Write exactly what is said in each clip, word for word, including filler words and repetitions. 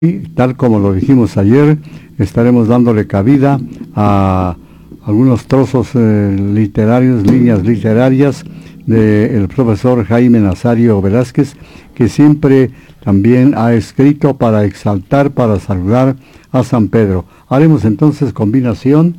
Y tal como lo dijimos ayer, estaremos dándole cabida a algunos trozos eh, literarios, líneas literarias del profesor Jaime Nazario Velázquez, que siempre también ha escrito para exaltar, para saludar a San Pedro. Haremos entonces combinación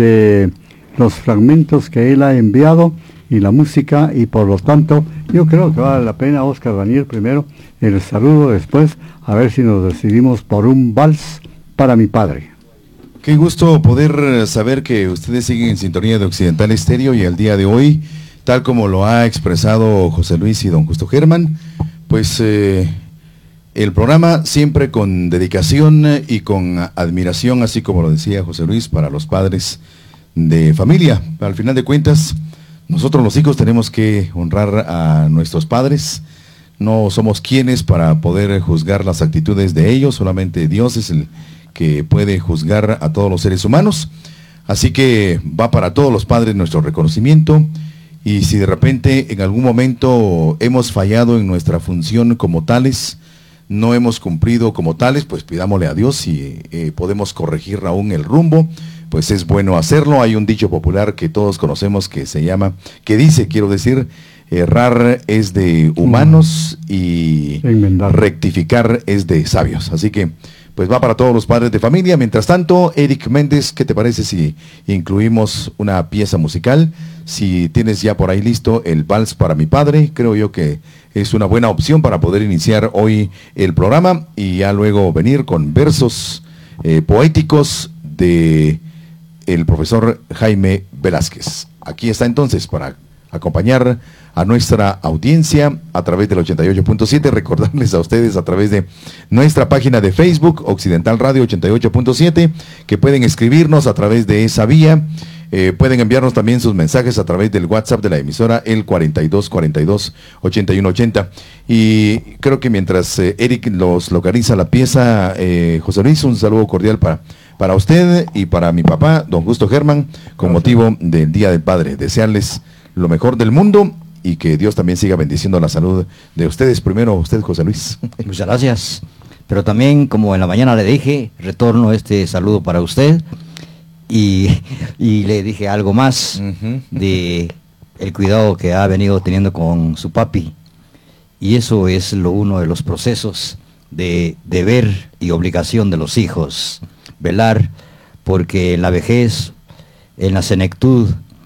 de los fragmentos que él ha enviado y la música, y por lo tanto yo creo que vale la pena, Oscar Daniel, primero el saludo, después a ver si nos decidimos por un vals para mi padre. Qué gusto poder saber que ustedes siguen en sintonía de Occidental Estéreo, y el día de hoy, tal como lo ha expresado José Luis y don Justo Germán, pues eh, el programa siempre con dedicación y con admiración, así como lo decía José Luis, para los padres de familia. Al final de cuentas, nosotros los hijos tenemos que honrar a nuestros padres. No somos quienes para poder juzgar las actitudes de ellos, solamente Dios es el que puede juzgar a todos los seres humanos. Así que va para todos los padres nuestro reconocimiento, y si de repente en algún momento hemos fallado en nuestra función como tales, no hemos cumplido como tales, pues pidámosle a Dios si eh, podemos corregir aún el rumbo, pues es bueno hacerlo. Hay un dicho popular que todos conocemos que se llama, que dice, quiero decir, errar es de humanos y rectificar es de sabios. Así que, pues va para todos los padres de familia. Mientras tanto, Eric Méndez, ¿qué te parece si incluimos una pieza musical? Si tienes ya por ahí listo el vals para mi padre, creo yo que es una buena opción para poder iniciar hoy el programa, y ya luego venir con versos eh, poéticos de el profesor Jaime Velázquez. Aquí está entonces para acompañar a nuestra audiencia a través del ochenta y ocho punto siete, recordarles a ustedes a través de nuestra página de Facebook, Occidental Radio ochenta y ocho punto siete, que pueden escribirnos a través de esa vía. Eh, pueden enviarnos también sus mensajes a través del WhatsApp de la emisora, el cuarenta y dos cuarenta y dos ochenta y uno ochenta. Y creo que mientras eh, Eric los localiza la pieza, eh, José Luis, un saludo cordial para, para usted y para mi papá, don Justo Germán, con motivo del Día del Padre. Desearles lo mejor del mundo y que Dios también siga bendiciendo la salud de ustedes. Primero usted, José Luis. Muchas gracias. Pero también, como en la mañana le dije, retorno este saludo para usted. Y, y le dije algo más uh-huh. de el cuidado que ha venido teniendo con su papi, y eso es lo uno de los procesos de deber y obligación de los hijos, velar porque en la vejez, en la senectud,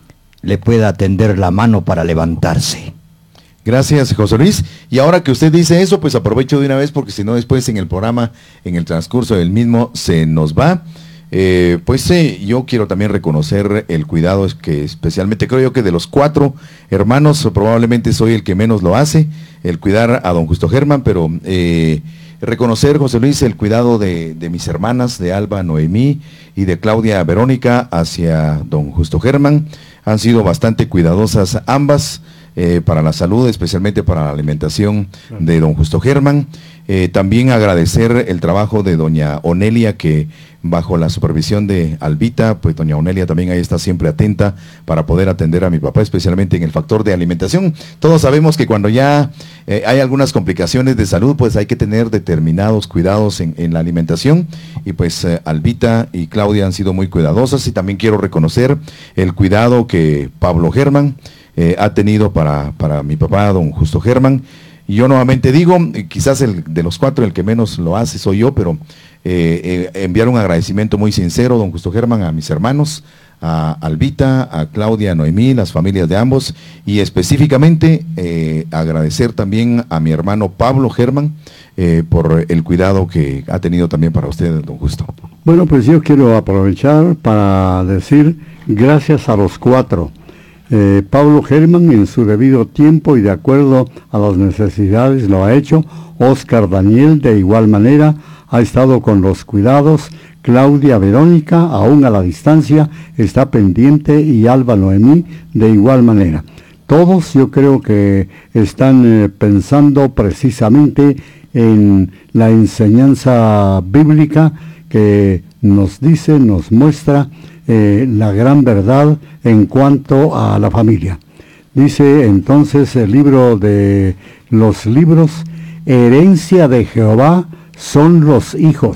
le pueda tender la mano para levantarse. Gracias, José Luis. Y ahora que usted dice eso, pues aprovecho de una vez, porque si no después en el programa, en el transcurso del mismo, se nos va. Eh, pues eh, yo quiero también reconocer el cuidado, es que especialmente creo yo que de los cuatro hermanos probablemente soy el que menos lo hace, el cuidar a don Justo Germán, pero eh, reconocer, José Luis, el cuidado de, de mis hermanas, de Alba Noemí y de Claudia Verónica hacia don Justo Germán. Han sido bastante cuidadosas ambas eh, para la salud, especialmente para la alimentación de don Justo Germán. Eh, también agradecer el trabajo de doña Onelia, que bajo la supervisión de Albita, pues doña Onelia también ahí está siempre atenta para poder atender a mi papá, especialmente en el factor de alimentación. Todos sabemos que cuando ya eh, hay algunas complicaciones de salud, pues hay que tener determinados cuidados en, en la alimentación, y pues eh, Albita y Claudia han sido muy cuidadosas. Y también quiero reconocer el cuidado que Pablo Germán eh, ha tenido para, para mi papá, don Justo Germán. Y yo nuevamente digo, quizás el de los cuatro el que menos lo hace soy yo, pero eh, eh, enviar un agradecimiento muy sincero, don Justo Germán, a mis hermanos, a Albita, a Claudia, a Noemí, las familias de ambos, y específicamente eh, agradecer también a mi hermano Pablo Germán eh, por el cuidado que ha tenido también para usted, don Justo. Bueno, pues yo quiero aprovechar para decir gracias a los cuatro. Eh, Pablo Germán, en su debido tiempo y de acuerdo a las necesidades, lo ha hecho. Oscar Daniel, de igual manera, ha estado con los cuidados. Claudia Verónica, aún a la distancia, está pendiente, y Alba Noemí, de igual manera. Todos yo creo que están eh, pensando precisamente en la enseñanza bíblica que nos dice, nos muestra Eh, la gran verdad en cuanto a la familia. Dice entonces el libro de los libros: herencia de Jehová son los hijos.